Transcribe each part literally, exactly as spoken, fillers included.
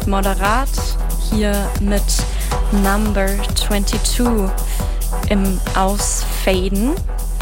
Moderat hier mit Number zweiundzwanzig im Ausfaden.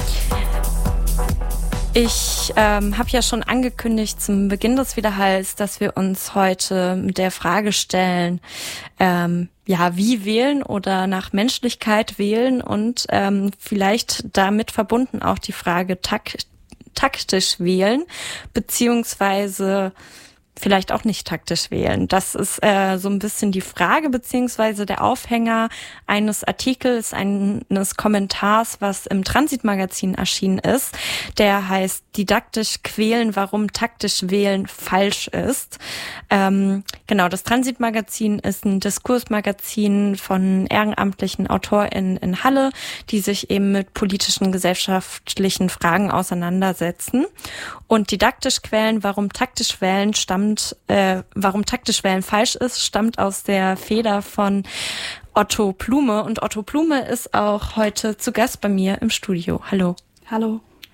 Ich ähm, habe ja schon angekündigt zum Beginn des Widerhalls, dass wir uns heute mit der Frage stellen, ähm, ja, wie wählen oder nach Menschlichkeit wählen und ähm, vielleicht damit verbunden auch die Frage tak- taktisch wählen, beziehungsweise vielleicht auch nicht taktisch wählen. Das ist äh, so ein bisschen die Frage, beziehungsweise der Aufhänger eines Artikels, eines Kommentars, was im Transitmagazin erschienen ist. Der heißt Didaktisch quälen, warum taktisch wählen falsch ist. Ähm, genau, das Transitmagazin ist ein Diskursmagazin von ehrenamtlichen AutorInnen in Halle, die sich eben mit politischen, gesellschaftlichen Fragen auseinandersetzen. Und didaktisch quälen, warum taktisch wählen stammt Äh, warum taktisch wählen falsch ist, stammt aus der Feder von Otto Blume. Und Otto Blume ist auch heute zu Gast bei mir im Studio. Hallo. Hallo.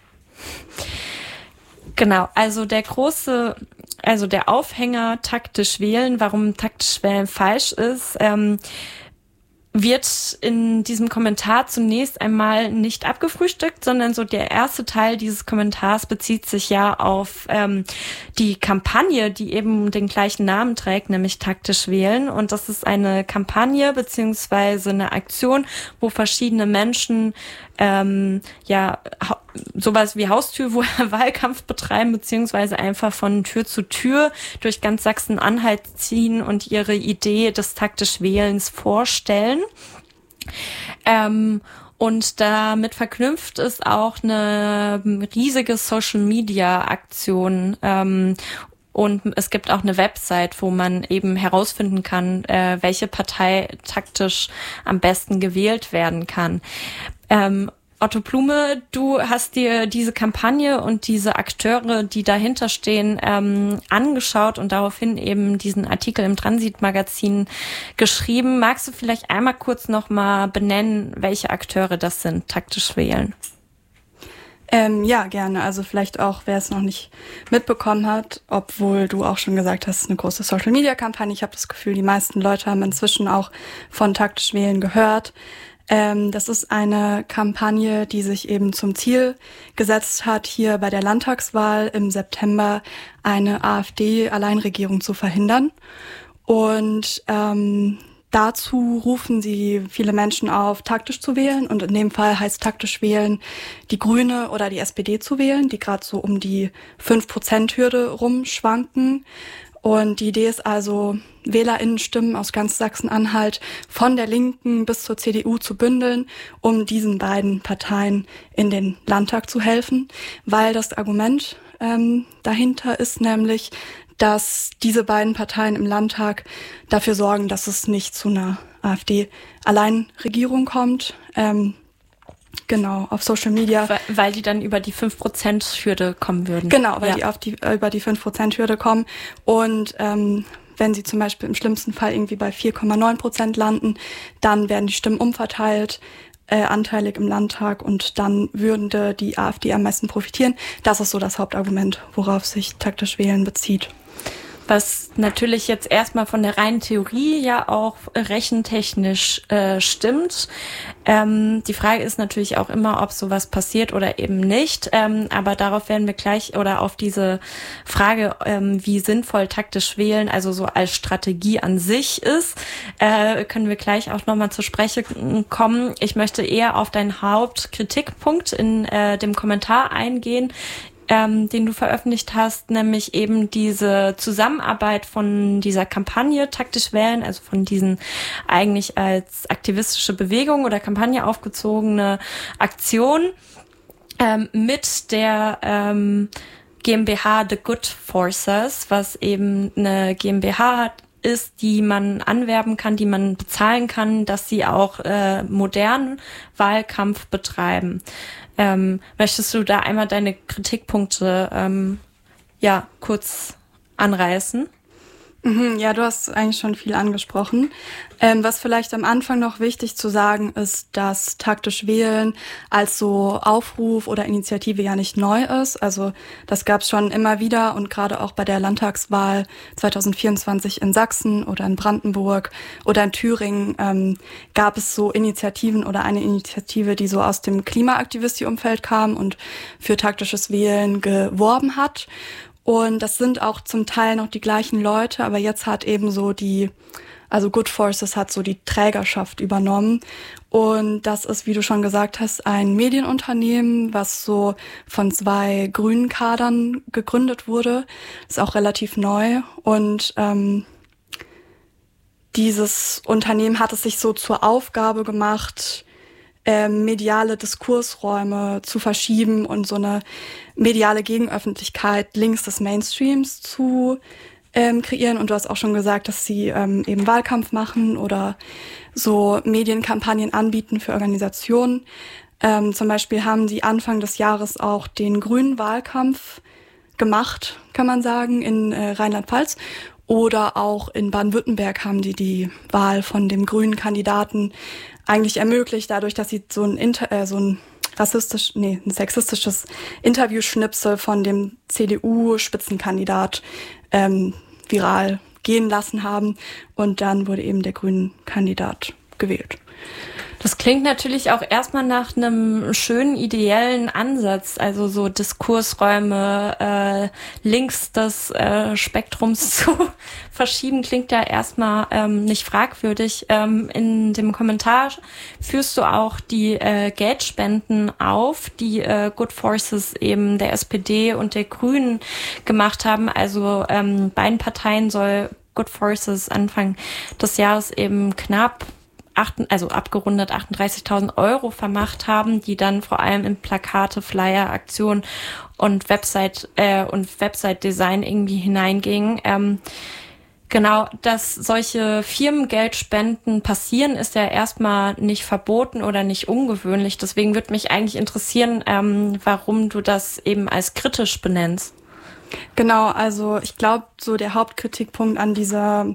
Genau, also der große, also der Aufhänger taktisch wählen, warum taktisch wählen falsch ist, ähm, wird in diesem Kommentar zunächst einmal nicht abgefrühstückt, sondern so der erste Teil dieses Kommentars bezieht sich ja auf ähm, die Kampagne, die eben den gleichen Namen trägt, nämlich taktisch wählen. Und das ist eine Kampagne beziehungsweise eine Aktion, wo verschiedene Menschen ähm, ja ha- sowas wie Haustürwahlkampf betreiben, beziehungsweise einfach von Tür zu Tür durch ganz Sachsen-Anhalt ziehen und ihre Idee des taktisch Wählens vorstellen. Ähm, und damit verknüpft ist auch eine riesige Social-Media-Aktion. Ähm, und es gibt auch eine Website, wo man eben herausfinden kann, äh, welche Partei taktisch am besten gewählt werden kann. Ähm, Otto Blume, du hast dir diese Kampagne und diese Akteure, die dahinter stehen, ähm, angeschaut und daraufhin eben diesen Artikel im Transitmagazin geschrieben. Magst du vielleicht einmal kurz nochmal benennen, welche Akteure das sind, taktisch wählen? Ähm, ja, gerne. Also vielleicht auch, wer es noch nicht mitbekommen hat, obwohl du auch schon gesagt hast, eine große Social-Media-Kampagne. Ich habe das Gefühl, die meisten Leute haben inzwischen auch von taktisch wählen gehört. Ähm, das ist eine Kampagne, die sich eben zum Ziel gesetzt hat, hier bei der Landtagswahl im September eine AfD-Alleinregierung zu verhindern. Und ähm, dazu rufen sie viele Menschen auf, taktisch zu wählen. Und in dem Fall heißt taktisch wählen, die Grüne oder die S P D zu wählen, die gerade so um die fünf Prozent Hürde rumschwanken. Und die Idee ist also, WählerInnenstimmen aus ganz Sachsen-Anhalt von der Linken bis zur C D U zu bündeln, um diesen beiden Parteien in den Landtag zu helfen. Weil das Argument ähm, dahinter ist nämlich, dass diese beiden Parteien im Landtag dafür sorgen, dass es nicht zu einer AfD-Alleinregierung kommt. Ähm, Genau, auf Social Media. Weil, weil die dann über die fünf Prozent Hürde kommen würden. Genau, weil ja. die auf die äh, über die fünf Prozent Hürde kommen. Und ähm, wenn sie zum Beispiel im schlimmsten Fall irgendwie bei vier Komma neun Prozent landen, dann werden die Stimmen umverteilt, äh, anteilig im Landtag, und dann würde die AfD am meisten profitieren. Das ist so das Hauptargument, worauf sich taktisch wählen bezieht. Was natürlich jetzt erstmal von der reinen Theorie ja auch rechentechnisch äh, stimmt. Ähm, die Frage ist natürlich auch immer, ob sowas passiert oder eben nicht. Ähm, aber darauf werden wir gleich, oder auf diese Frage, ähm, wie sinnvoll taktisch wählen, also so als Strategie an sich ist, äh, können wir gleich auch nochmal zur Sprache kommen. Ich möchte eher auf deinen Hauptkritikpunkt in äh, dem Kommentar eingehen, Ähm, den du veröffentlicht hast, nämlich eben diese Zusammenarbeit von dieser Kampagne taktisch wählen, also von diesen eigentlich als aktivistische Bewegung oder Kampagne aufgezogene Aktion ähm, mit der ähm, GmbH The Good Forces, was eben eine GmbH ist, die man anwerben kann, die man bezahlen kann, dass sie auch äh, modernen Wahlkampf betreiben. Ähm, möchtest du da einmal deine Kritikpunkte ähm, ja kurz anreißen? Ja, du hast eigentlich schon viel angesprochen. Ähm, was vielleicht am Anfang noch wichtig zu sagen ist, dass taktisch wählen als so Aufruf oder Initiative ja nicht neu ist. Also das gab es schon immer wieder und gerade auch bei der Landtagswahl zwanzig vierundzwanzig in Sachsen oder in Brandenburg oder in Thüringen ähm, gab es so Initiativen oder eine Initiative, die so aus dem Klimaaktivisti-Umfeld kam und für taktisches Wählen geworben hat. Und das sind auch zum Teil noch die gleichen Leute, aber jetzt hat eben so die, also Good Forces hat so die Trägerschaft übernommen. Und das ist, wie du schon gesagt hast, ein Medienunternehmen, was so von zwei grünen Kadern gegründet wurde. Ist auch relativ neu. Und ähm, dieses Unternehmen hat es sich so zur Aufgabe gemacht, Ähm, mediale Diskursräume zu verschieben und so eine mediale Gegenöffentlichkeit links des Mainstreams zu ähm, kreieren. Und du hast auch schon gesagt, dass sie ähm, eben Wahlkampf machen oder so Medienkampagnen anbieten für Organisationen. Ähm, zum Beispiel haben sie Anfang des Jahres auch den grünen Wahlkampf gemacht, kann man sagen, in äh, Rheinland-Pfalz. Oder auch in Baden-Württemberg haben die die Wahl von dem grünen Kandidaten eigentlich ermöglicht, dadurch, dass sie so ein, Inter äh, so ein rassistisch, nee, ein sexistisches Interviewschnipsel von dem C D U-Spitzenkandidat ähm, viral gehen lassen haben. Und dann wurde eben der grüne Kandidat gewählt. Das klingt natürlich auch erstmal nach einem schönen, ideellen Ansatz, also so Diskursräume äh, links des äh, Spektrums zu verschieben, klingt ja erstmal ähm, nicht fragwürdig. Ähm, in dem Kommentar führst du auch die äh, Geldspenden auf, die äh, Good Forces eben der S P D und der Grünen gemacht haben. Also ähm, beiden Parteien soll Good Forces Anfang des Jahres eben knapp also abgerundet achtunddreißigtausend Euro vermacht haben, die dann vor allem in Plakate, Flyer, Aktionen und Website äh, und Website-Design irgendwie hineingingen. Ähm, genau, dass solche Firmengeldspenden passieren, ist ja erstmal nicht verboten oder nicht ungewöhnlich. Deswegen würde mich eigentlich interessieren, ähm, warum du das eben als kritisch benennst. Genau, also ich glaube, so der Hauptkritikpunkt an dieser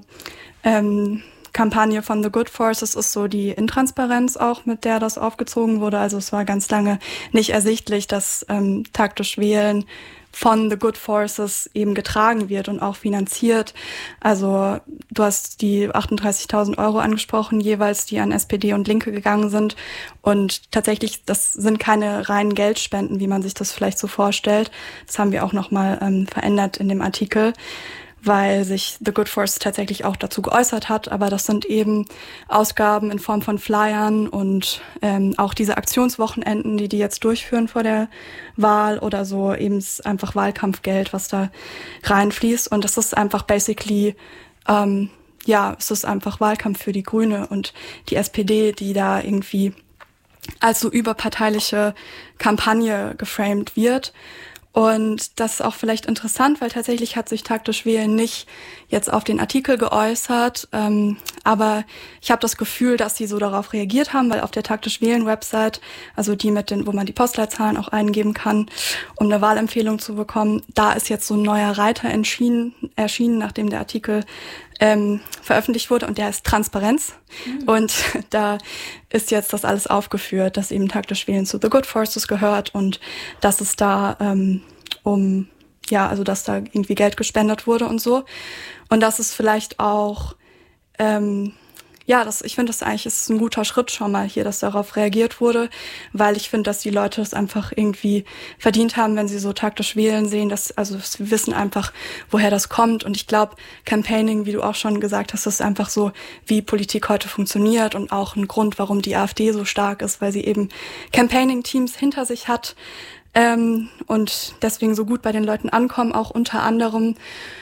ähm, Kampagne von The Good Forces ist so die Intransparenz auch, mit der das aufgezogen wurde. Also es war ganz lange nicht ersichtlich, dass ähm, taktisch Wählen von The Good Forces eben getragen wird und auch finanziert. Also du hast die achtunddreißigtausend Euro angesprochen, jeweils, die an S P D und Linke gegangen sind. Und tatsächlich, das sind keine reinen Geldspenden, wie man sich das vielleicht so vorstellt. Das haben wir auch nochmal ähm, verändert in dem Artikel, weil sich The Good Force tatsächlich auch dazu geäußert hat. Aber das sind eben Ausgaben in Form von Flyern und ähm, auch diese Aktionswochenenden, die die jetzt durchführen vor der Wahl oder so, eben einfach Wahlkampfgeld, was da reinfließt. Und das ist einfach basically, ähm, ja, es ist einfach Wahlkampf für die Grüne und die S P D, die da irgendwie als so überparteiliche Kampagne geframed wird. Und das ist auch vielleicht interessant, weil tatsächlich hat sich taktisch Wählen nicht jetzt auf den Artikel geäußert, ähm, aber ich habe das Gefühl, dass sie so darauf reagiert haben, weil auf der taktisch Wählen Website, also die mit den, wo man die Postleitzahlen auch eingeben kann, um eine Wahlempfehlung zu bekommen, da ist jetzt so ein neuer Reiter erschienen, erschienen, nachdem der Artikel ähm, veröffentlicht wurde, und der ist Transparenz. Mhm. Und da ist jetzt das alles aufgeführt, dass eben taktisch Wählen zu The Good Forces gehört und dass es da ähm, um, ja, also dass da irgendwie Geld gespendet wurde und so. Und das ist vielleicht auch, ähm, ja, das, ich finde, das eigentlich ist ein guter Schritt schon mal hier, dass darauf reagiert wurde, weil ich finde, dass die Leute es einfach irgendwie verdient haben, wenn sie so taktisch wählen sehen, dass, also sie wissen einfach, woher das kommt. Und ich glaube, Campaigning, wie du auch schon gesagt hast, ist einfach so, wie Politik heute funktioniert und auch ein Grund, warum die AfD so stark ist, weil sie eben Campaigning-Teams hinter sich hat ähm, und deswegen so gut bei den Leuten ankommen, auch unter anderem.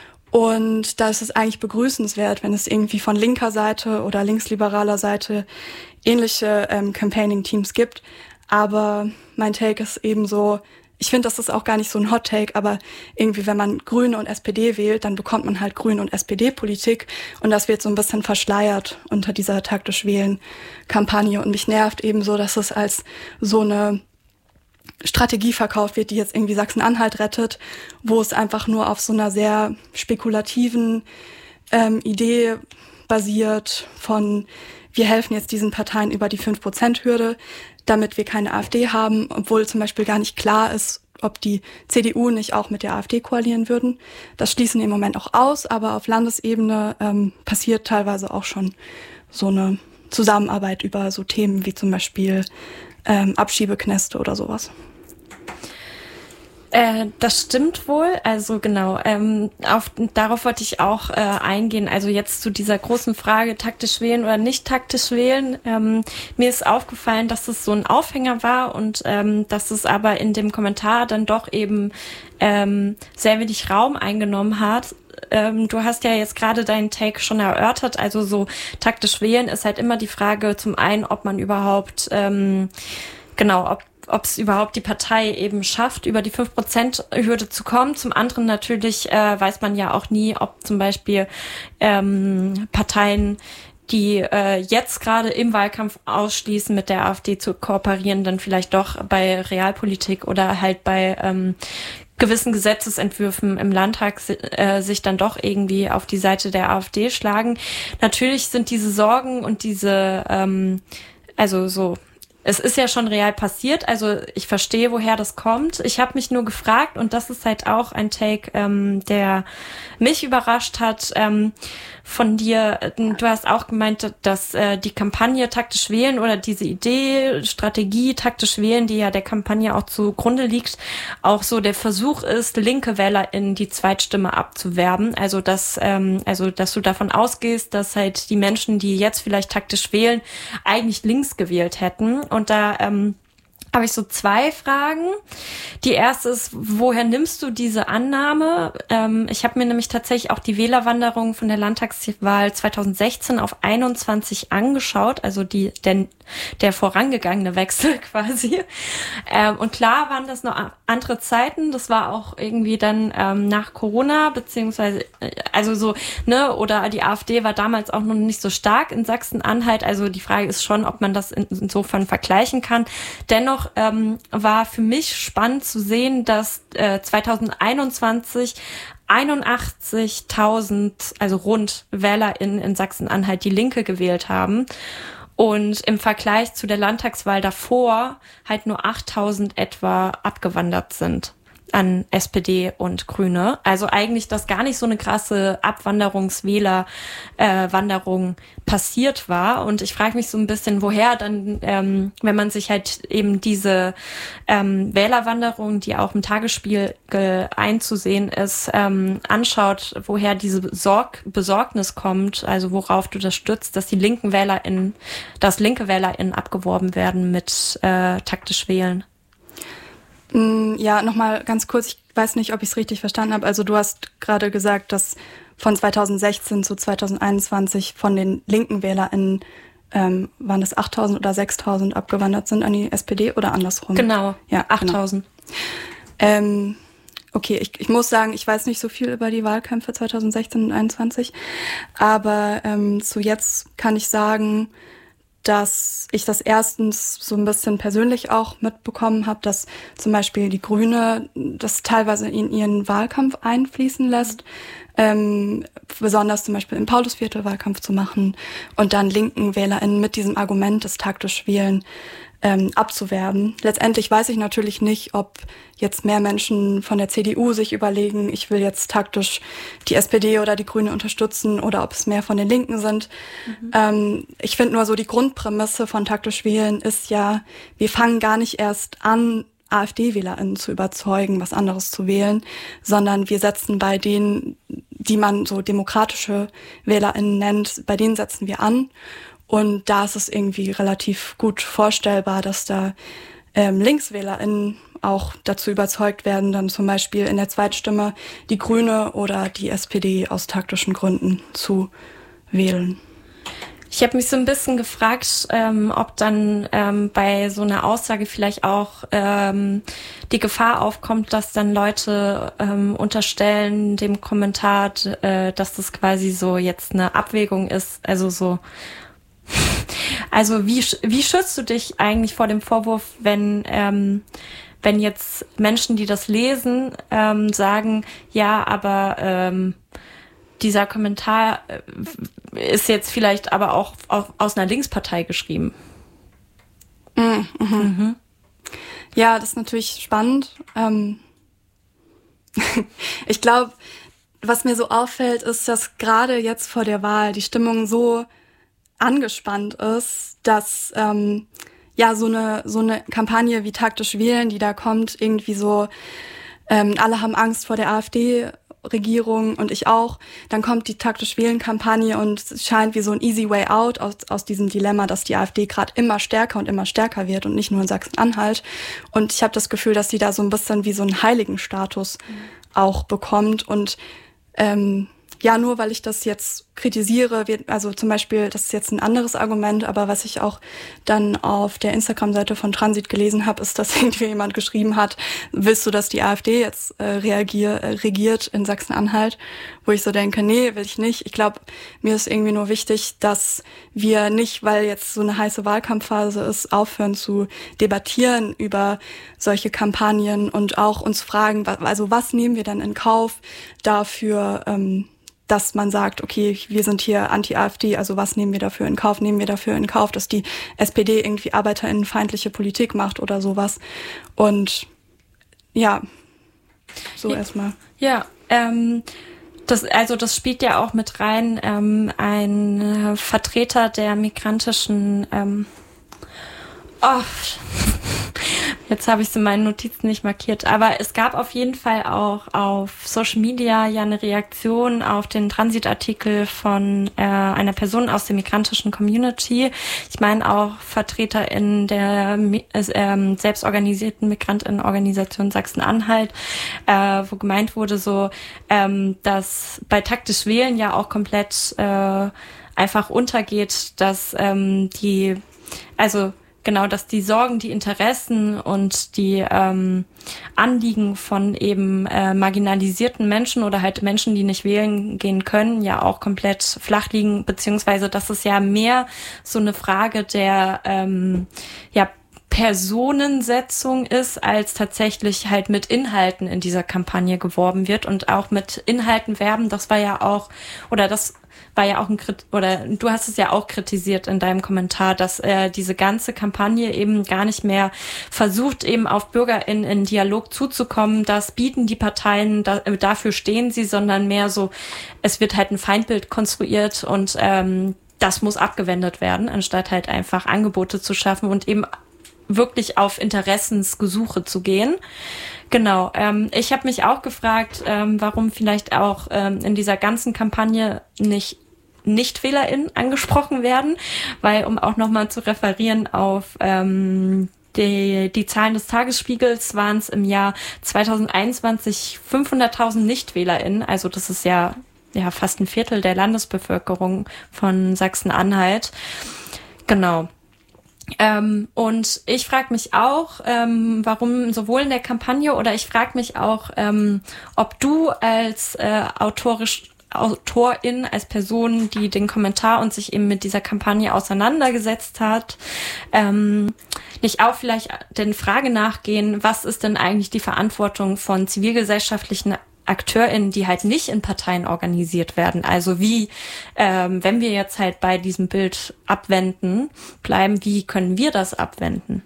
Und da ist es eigentlich begrüßenswert, wenn es irgendwie von linker Seite oder linksliberaler Seite ähnliche ähm, Campaigning-Teams gibt. Aber mein Take ist eben so, ich finde, das ist auch gar nicht so ein Hot-Take, aber irgendwie, wenn man Grüne und S P D wählt, dann bekommt man halt Grüne und S P D-Politik. Und das wird so ein bisschen verschleiert unter dieser taktisch Wählen-Kampagne. Und mich nervt eben so, dass es als so eine Strategie verkauft wird, die jetzt irgendwie Sachsen-Anhalt rettet, wo es einfach nur auf so einer sehr spekulativen ähm, Idee basiert von, wir helfen jetzt diesen Parteien über die fünf Prozent Hürde, damit wir keine AfD haben, obwohl zum Beispiel gar nicht klar ist, ob die C D U nicht auch mit der AfD koalieren würden. Das schließen im Moment auch aus, aber auf Landesebene ähm, passiert teilweise auch schon so eine Zusammenarbeit über so Themen wie zum Beispiel ähm, Abschiebeknäste oder sowas. Äh, das stimmt wohl. Also genau, ähm, auf, darauf wollte ich auch äh, eingehen. Also jetzt zu dieser großen Frage, taktisch wählen oder nicht taktisch wählen. Ähm, mir ist aufgefallen, dass es so ein Aufhänger war und ähm, dass es aber in dem Kommentar dann doch eben ähm, sehr wenig Raum eingenommen hat. Ähm, du hast ja jetzt gerade deinen Take schon erörtert. Also so taktisch wählen ist halt immer die Frage zum einen, ob man überhaupt, ähm, genau, ob ob es überhaupt die Partei eben schafft, über die fünf Prozent Hürde zu kommen. Zum anderen natürlich äh, weiß man ja auch nie, ob zum Beispiel ähm, Parteien, die äh, jetzt gerade im Wahlkampf ausschließen, mit der AfD zu kooperieren, dann vielleicht doch bei Realpolitik oder halt bei ähm, gewissen Gesetzesentwürfen im Landtag äh, sich dann doch irgendwie auf die Seite der AfD schlagen. Natürlich sind diese Sorgen und diese, ähm, also so, es ist ja schon real passiert, also ich verstehe, woher das kommt. Ich habe mich nur gefragt, und das ist halt auch ein Take, ähm, der mich überrascht hat, ähm, von dir. Du hast auch gemeint, dass äh, die Kampagne taktisch wählen oder diese Idee, Strategie taktisch wählen, die ja der Kampagne auch zugrunde liegt, auch so der Versuch ist, linke Wähler in die Zweitstimme abzuwerben. Also dass, ähm, also dass du davon ausgehst, dass halt die Menschen, die jetzt vielleicht taktisch wählen, eigentlich links gewählt hätten. Und da ähm, habe ich so zwei Fragen. Die erste ist, woher nimmst du diese Annahme? Ähm, ich habe mir nämlich tatsächlich auch die Wählerwanderung von der Landtagswahl zwanzig sechzehn auf einundzwanzig angeschaut, also die der, der vorangegangene Wechsel quasi. Ähm, und klar waren das noch andere Zeiten. Das war auch irgendwie dann ähm, nach Corona, beziehungsweise also so, ne, oder die AfD war damals auch noch nicht so stark in Sachsen-Anhalt. Also die Frage ist schon, ob man das in, insofern vergleichen kann. Dennoch ähm, war für mich spannend zu sehen, dass äh, zwanzig einundzwanzig einundachtzigtausend, also rund WählerInnen in Sachsen-Anhalt die Linke gewählt haben. Und im Vergleich zu der Landtagswahl davor halt nur achttausend etwa abgewandert sind an S P D und Grüne. Also eigentlich, dass gar nicht so eine krasse Abwanderungswählerwanderung äh, passiert war. Und ich frage mich so ein bisschen, woher dann, ähm, wenn man sich halt eben diese ähm, Wählerwanderung, die auch im Tagesspiegel einzusehen ist, ähm, anschaut, woher diese Sorg- Besorgnis kommt, also worauf du das stützt, dass die linken WählerInnen, dass linke WählerInnen abgeworben werden mit äh, taktisch wählen. Ja, nochmal ganz kurz, ich weiß nicht, ob ich es richtig verstanden habe. Also du hast gerade gesagt, dass von zwanzig sechzehn zu zwanzig einundzwanzig von den linken WählerInnen ähm, waren es achttausend oder sechstausend abgewandert sind an die S P D oder andersrum? Genau, ja, achttausend. Genau. Ähm, okay, ich, ich muss sagen, ich weiß nicht so viel über die Wahlkämpfe zwanzig sechzehn und einundzwanzig, aber ähm, zu jetzt kann ich sagen, dass ich das erstens so ein bisschen persönlich auch mitbekommen habe, dass zum Beispiel die Grüne das teilweise in ihren Wahlkampf einfließen lässt, ähm, besonders zum Beispiel im Paulusviertel Wahlkampf zu machen und dann linken WählerInnen mit diesem Argument des taktisch Wählen ähm, abzuwerben. Letztendlich weiß ich natürlich nicht, ob jetzt mehr Menschen von der C D U sich überlegen, ich will jetzt taktisch die S P D oder die Grüne unterstützen oder ob es mehr von den Linken sind. Mhm. Ähm, ich finde nur so, die Grundprämisse von taktisch wählen ist ja, wir fangen gar nicht erst an, AfD-WählerInnen zu überzeugen, was anderes zu wählen, sondern wir setzen bei denen, die man so demokratische WählerInnen nennt, bei denen setzen wir an. Und da ist es irgendwie relativ gut vorstellbar, dass da ähm, LinkswählerInnen auch dazu überzeugt werden, dann zum Beispiel in der Zweitstimme die Grüne oder die S P D aus taktischen Gründen zu wählen. Ich habe mich so ein bisschen gefragt, ähm, ob dann ähm, bei so einer Aussage vielleicht auch ähm, die Gefahr aufkommt, dass dann Leute ähm, unterstellen dem Kommentar, äh, dass das quasi so jetzt eine Abwägung ist, also so. Also wie wie schützt du dich eigentlich vor dem Vorwurf, wenn ähm, wenn jetzt Menschen, die das lesen, ähm, sagen, ja, aber ähm, dieser Kommentar ist jetzt vielleicht aber auch, auch aus einer Linkspartei geschrieben. Mhm. Mhm. Ja, das ist natürlich spannend. Ähm ich glaube, was mir so auffällt, ist, dass gerade jetzt vor der Wahl die Stimmung so angespannt ist, dass ähm, ja so eine so eine Kampagne wie taktisch wählen, die da kommt, irgendwie so ähm, alle haben Angst vor der AfD-Regierung und ich auch. Dann kommt die taktisch wählen-Kampagne und es scheint wie so ein easy way out aus aus diesem Dilemma, dass die AfD gerade immer stärker und immer stärker wird und nicht nur in Sachsen-Anhalt. Und ich habe das Gefühl, dass sie da so ein bisschen wie so einen Heiligenstatus mhm. auch bekommt und ähm, ja, nur weil ich das jetzt kritisiere, wird, also zum Beispiel, das ist jetzt ein anderes Argument, aber was ich auch dann auf der Instagram-Seite von Transit gelesen habe, ist, dass irgendwie jemand geschrieben hat, willst du, dass die AfD jetzt äh, reagier, äh, regiert in Sachsen-Anhalt? Wo ich so denke, nee, will ich nicht. Ich glaube, mir ist irgendwie nur wichtig, dass wir nicht, weil jetzt so eine heiße Wahlkampfphase ist, aufhören zu debattieren über solche Kampagnen und auch uns fragen, also was nehmen wir dann in Kauf dafür, ähm, dass man sagt, okay, wir sind hier anti-AfD, also was nehmen wir dafür in Kauf? Nehmen wir dafür in Kauf, dass die S P D irgendwie arbeiterinnenfeindliche Politik macht oder sowas? Und ja, so ja, erstmal. Ja, ähm, das, also das spielt ja auch mit rein, ähm, ein äh, Vertreter der migrantischen ähm, oh, jetzt habe ich es in meinen Notizen nicht markiert, aber es gab auf jeden Fall auch auf Social Media ja eine Reaktion auf den Transit-Artikel von äh, einer Person aus der migrantischen Community. Ich meine auch Vertreter in der äh, selbstorganisierten Migrantinnenorganisation Sachsen-Anhalt, äh, wo gemeint wurde so, ähm, dass bei taktisch wählen ja auch komplett äh, einfach untergeht, dass ähm, die, also Genau, dass die Sorgen, die Interessen und die ähm, Anliegen von eben äh, marginalisierten Menschen oder halt Menschen, die nicht wählen gehen können, ja auch komplett flach liegen, beziehungsweise dass es ja mehr so eine Frage der ähm, ja Personensetzung ist, als tatsächlich halt mit Inhalten in dieser Kampagne geworben wird und auch mit Inhalten werben. Das war ja auch, oder das war ja auch ein Krit oder du hast es ja auch kritisiert in deinem Kommentar, dass äh, diese ganze Kampagne eben gar nicht mehr versucht, eben auf BürgerInnen in Dialog zuzukommen. Das bieten die Parteien, da, äh, dafür stehen sie, sondern mehr so, es wird halt ein Feindbild konstruiert und ähm, das muss abgewendet werden, anstatt halt einfach Angebote zu schaffen und eben wirklich auf Interessensgesuche zu gehen. Genau, ähm, ich habe mich auch gefragt, ähm, warum vielleicht auch ähm, in dieser ganzen Kampagne nicht NichtwählerInnen angesprochen werden, weil, um auch nochmal zu referieren auf ähm, die, die Zahlen des Tagesspiegels, waren es im Jahr zweitausendeinundzwanzig fünfhunderttausend NichtwählerInnen, also das ist ja, ja fast ein Viertel der Landesbevölkerung von Sachsen-Anhalt. Genau. Ähm, und ich frage mich auch, ähm, warum sowohl in der Kampagne oder ich frage mich auch, ähm, ob du als äh, autorisch Autorin, als Person, die den Kommentar und sich eben mit dieser Kampagne auseinandergesetzt hat, ähm, nicht auch vielleicht den Frage nachgehen, was ist denn eigentlich die Verantwortung von zivilgesellschaftlichen AkteurInnen, die halt nicht in Parteien organisiert werden. Also wie, ähm, wenn wir jetzt halt bei diesem Bild abwenden bleiben, wie können wir das abwenden?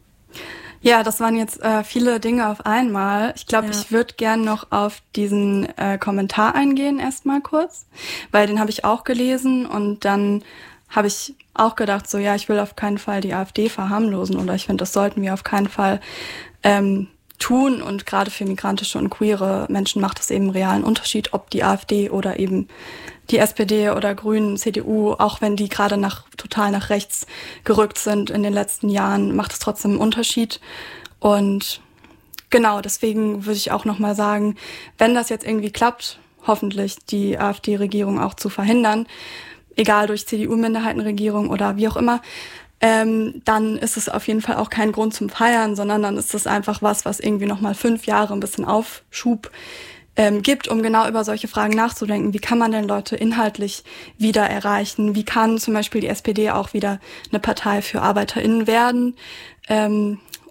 Ja, das waren jetzt äh, viele Dinge auf einmal. Ich glaube, ja. ich würde gern noch auf diesen äh, Kommentar eingehen erstmal kurz, weil den habe ich auch gelesen und dann habe ich auch gedacht, so ja, ich will auf keinen Fall die AfD verharmlosen oder ich finde, das sollten wir auf keinen Fall ähm, tun und gerade für migrantische und queere Menschen macht es eben einen realen Unterschied, ob die AfD oder eben die S P D oder Grünen, C D U, auch wenn die gerade nach total nach rechts gerückt sind in den letzten Jahren, macht es trotzdem einen Unterschied. Und genau, deswegen würde ich auch nochmal sagen, wenn das jetzt irgendwie klappt, hoffentlich die AfD-Regierung auch zu verhindern, egal durch C D U-Minderheitenregierung oder wie auch immer, Ähm, dann ist es auf jeden Fall auch kein Grund zum Feiern, sondern dann ist es einfach was, was irgendwie nochmal fünf Jahre ein bisschen Aufschub ähm, gibt, um genau über solche Fragen nachzudenken. Wie kann man denn Leute inhaltlich wieder erreichen? Wie kann zum Beispiel die S P D auch wieder eine Partei für ArbeiterInnen werden? Ähm,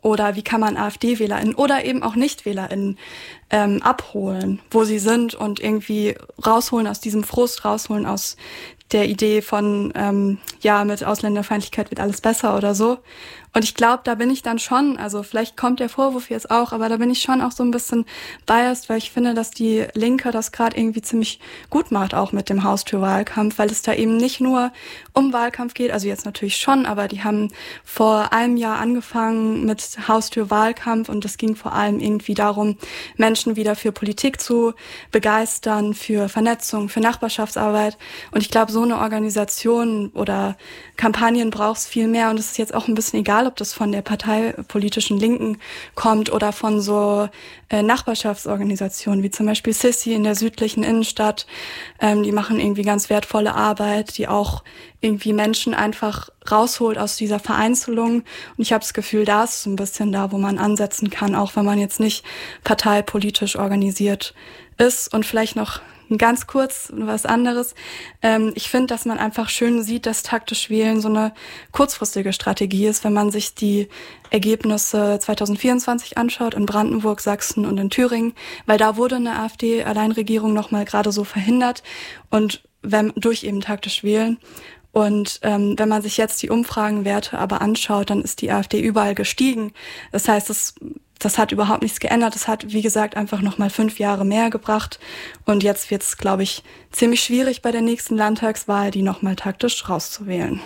Oder wie kann man AfD-WählerInnen oder eben auch Nicht-WählerInnen ähm, abholen, wo sie sind und irgendwie rausholen aus diesem Frust, rausholen aus der Idee von, ähm, ja, mit Ausländerfeindlichkeit wird alles besser oder so. Und ich glaube, da bin ich dann schon, also vielleicht kommt der Vorwurf jetzt auch, aber da bin ich schon auch so ein bisschen biased, weil ich finde, dass die Linke das gerade irgendwie ziemlich gut macht, auch mit dem Haustürwahlkampf, weil es da eben nicht nur um Wahlkampf geht, also jetzt natürlich schon, aber die haben vor einem Jahr angefangen mit Haustürwahlkampf und es ging vor allem irgendwie darum, Menschen wieder für Politik zu begeistern, für Vernetzung, für Nachbarschaftsarbeit. Und ich glaube, so eine Organisation oder Kampagnen braucht es viel mehr und es ist jetzt auch ein bisschen egal, ob das von der parteipolitischen Linken kommt oder von so äh, Nachbarschaftsorganisationen, wie zum Beispiel Sissi in der südlichen Innenstadt. Ähm, die machen irgendwie ganz wertvolle Arbeit, die auch irgendwie Menschen einfach rausholt aus dieser Vereinzelung. Und ich habe das Gefühl, da ist so ein bisschen da, wo man ansetzen kann, auch wenn man jetzt nicht parteipolitisch organisiert ist. Und vielleicht noch ganz kurz was anderes. Ähm, ich finde, dass man einfach schön sieht, dass taktisch Wählen so eine kurzfristige Strategie ist, wenn man sich die Ergebnisse zwanzig vierundzwanzig anschaut, in Brandenburg, Sachsen und in Thüringen, weil da wurde eine AfD-Alleinregierung nochmal gerade so verhindert und wenn, durch eben taktisch Wählen. Und ähm, wenn man sich jetzt die Umfragenwerte aber anschaut, dann ist die AfD überall gestiegen. Das heißt, das Das hat überhaupt nichts geändert. Das hat, wie gesagt, einfach nochmal fünf Jahre mehr gebracht. Und jetzt wird es, glaube ich, ziemlich schwierig bei der nächsten Landtagswahl, die nochmal taktisch rauszuwählen.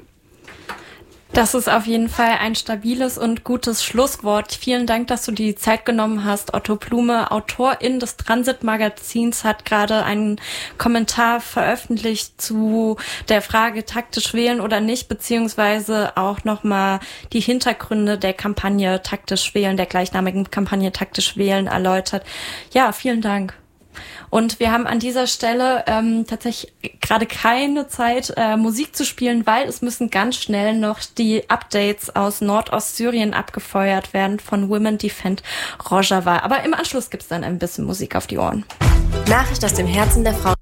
Das ist auf jeden Fall ein stabiles und gutes Schlusswort. Vielen Dank, dass du die Zeit genommen hast. Otto Blume, Autorin des Transit-Magazins, hat gerade einen Kommentar veröffentlicht zu der Frage taktisch wählen oder nicht, beziehungsweise auch nochmal die Hintergründe der Kampagne taktisch wählen, der gleichnamigen Kampagne taktisch wählen erläutert. Ja, vielen Dank. Und wir haben an dieser Stelle ähm, tatsächlich gerade keine Zeit, äh, Musik zu spielen, weil es müssen ganz schnell noch die Updates aus Nordostsyrien abgefeuert werden von Women Defend Rojava. Aber im Anschluss gibt's dann ein bisschen Musik auf die Ohren. Nachricht aus dem Herzen der Frau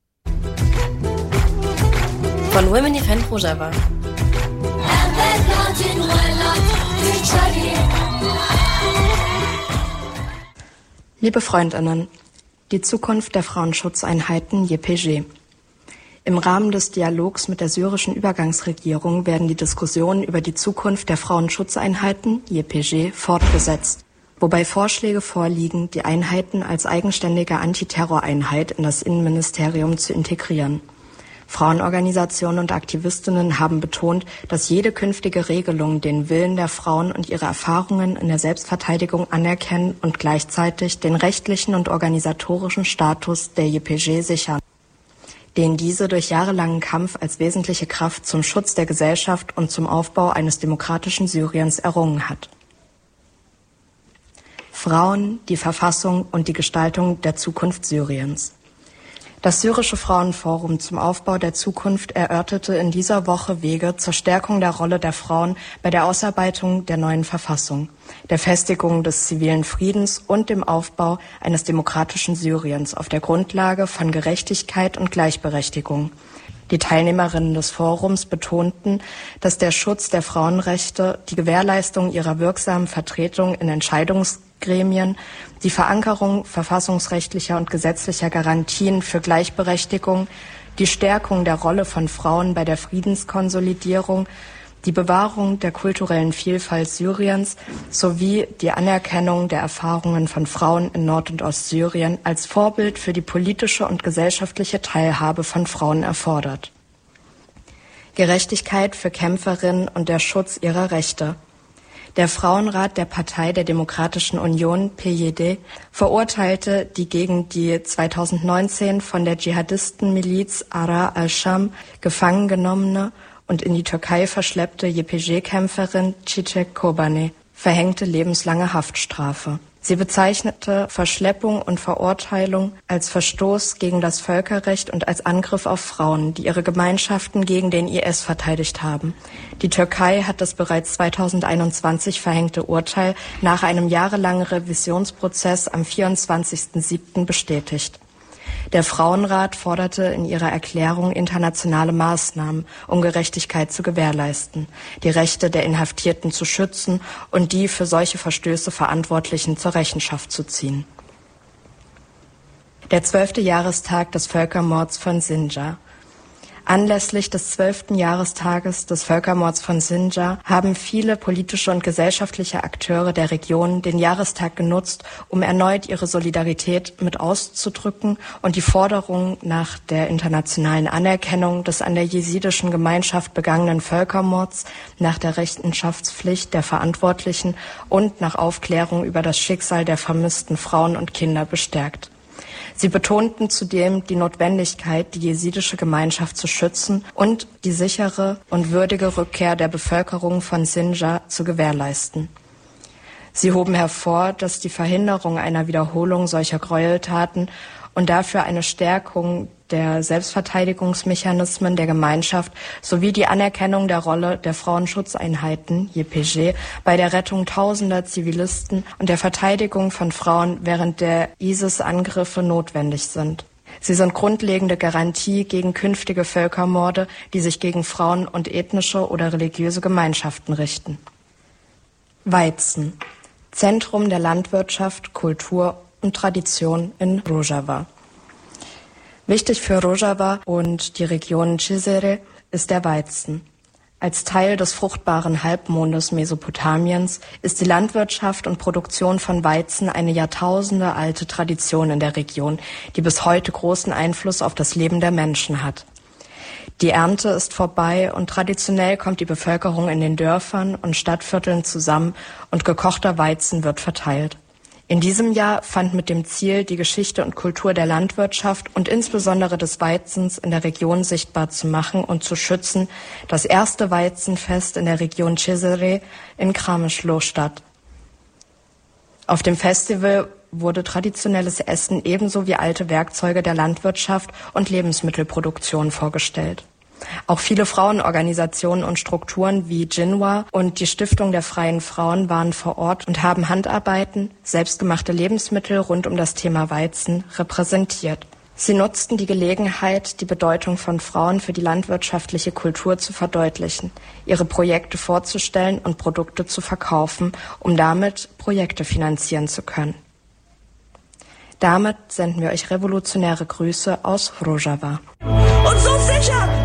von Women Defend Rojava. Liebe Freundinnen, die Zukunft der Frauenschutzeinheiten J P G. Im Rahmen des Dialogs mit der syrischen Übergangsregierung werden die Diskussionen über die Zukunft der Frauenschutzeinheiten J P G fortgesetzt, wobei Vorschläge vorliegen, die Einheiten als eigenständige Antiterroreinheit in das Innenministerium zu integrieren. Frauenorganisationen und Aktivistinnen haben betont, dass jede künftige Regelung den Willen der Frauen und ihre Erfahrungen in der Selbstverteidigung anerkennen und gleichzeitig den rechtlichen und organisatorischen Status der J P G sichern, den diese durch jahrelangen Kampf als wesentliche Kraft zum Schutz der Gesellschaft und zum Aufbau eines demokratischen Syriens errungen hat. Frauen, die Verfassung und die Gestaltung der Zukunft Syriens. Das Syrische Frauenforum zum Aufbau der Zukunft erörterte in dieser Woche Wege zur Stärkung der Rolle der Frauen bei der Ausarbeitung der neuen Verfassung, der Festigung des zivilen Friedens und dem Aufbau eines demokratischen Syriens auf der Grundlage von Gerechtigkeit und Gleichberechtigung. Die Teilnehmerinnen des Forums betonten, dass der Schutz der Frauenrechte, die Gewährleistung ihrer wirksamen Vertretung in Entscheidungsgremien, die Verankerung verfassungsrechtlicher und gesetzlicher Garantien für Gleichberechtigung, die Stärkung der Rolle von Frauen bei der Friedenskonsolidierung, die Bewahrung der kulturellen Vielfalt Syriens sowie die Anerkennung der Erfahrungen von Frauen in Nord- und Ostsyrien als Vorbild für die politische und gesellschaftliche Teilhabe von Frauen erfordert. Gerechtigkeit für Kämpferinnen und der Schutz ihrer Rechte. Der Frauenrat der Partei der Demokratischen Union, P Y D, verurteilte die gegen die zweitausendneunzehn von der Dschihadistenmiliz Ara al-Sham gefangen genommene und in die Türkei verschleppte J P G-Kämpferin Çiçek Kobane verhängte lebenslange Haftstrafe. Sie bezeichnete Verschleppung und Verurteilung als Verstoß gegen das Völkerrecht und als Angriff auf Frauen, die ihre Gemeinschaften gegen den I S verteidigt haben. Die Türkei hat das bereits zweitausendeinundzwanzig verhängte Urteil nach einem jahrelangen Revisionsprozess am vierundzwanzigsten siebten bestätigt. Der Frauenrat forderte in ihrer Erklärung internationale Maßnahmen, um Gerechtigkeit zu gewährleisten, die Rechte der Inhaftierten zu schützen und die für solche Verstöße Verantwortlichen zur Rechenschaft zu ziehen. Der zwölfte Jahrestag des Völkermords von Sinjar. Anlässlich des zwölften Jahrestages des Völkermords von Sinjar haben viele politische und gesellschaftliche Akteure der Region den Jahrestag genutzt, um erneut ihre Solidarität mit auszudrücken und die Forderung nach der internationalen Anerkennung des an der jesidischen Gemeinschaft begangenen Völkermords, nach der Rechenschaftspflicht der Verantwortlichen und nach Aufklärung über das Schicksal der vermissten Frauen und Kinder bestärkt. Sie betonten zudem die Notwendigkeit, die jesidische Gemeinschaft zu schützen und die sichere und würdige Rückkehr der Bevölkerung von Sinjar zu gewährleisten. Sie hoben hervor, dass die Verhinderung einer Wiederholung solcher Gräueltaten und dafür eine Stärkung der Selbstverteidigungsmechanismen der Gemeinschaft sowie die Anerkennung der Rolle der Frauenschutzeinheiten J P G bei der Rettung tausender Zivilisten und der Verteidigung von Frauen während der ISIS-Angriffe notwendig sind. Sie sind grundlegende Garantie gegen künftige Völkermorde, die sich gegen Frauen und ethnische oder religiöse Gemeinschaften richten. Weizen. Zentrum der Landwirtschaft, Kultur und Tradition in Rojava. Wichtig für Rojava und die Region Cizre ist der Weizen. Als Teil des fruchtbaren Halbmondes Mesopotamiens ist die Landwirtschaft und Produktion von Weizen eine jahrtausendealte Tradition in der Region, die bis heute großen Einfluss auf das Leben der Menschen hat. Die Ernte ist vorbei und traditionell kommt die Bevölkerung in den Dörfern und Stadtvierteln zusammen und gekochter Weizen wird verteilt. In diesem Jahr fand mit dem Ziel, die Geschichte und Kultur der Landwirtschaft und insbesondere des Weizens in der Region sichtbar zu machen und zu schützen, das erste Weizenfest in der Region Cizre in Kramishlo statt. Auf dem Festival wurde traditionelles Essen ebenso wie alte Werkzeuge der Landwirtschaft und Lebensmittelproduktion vorgestellt. Auch viele Frauenorganisationen und Strukturen wie Jinwa und die Stiftung der Freien Frauen waren vor Ort und haben Handarbeiten, selbstgemachte Lebensmittel rund um das Thema Weizen repräsentiert. Sie nutzten die Gelegenheit, die Bedeutung von Frauen für die landwirtschaftliche Kultur zu verdeutlichen, ihre Projekte vorzustellen und Produkte zu verkaufen, um damit Projekte finanzieren zu können. Damit senden wir euch revolutionäre Grüße aus Rojava. Und so sicher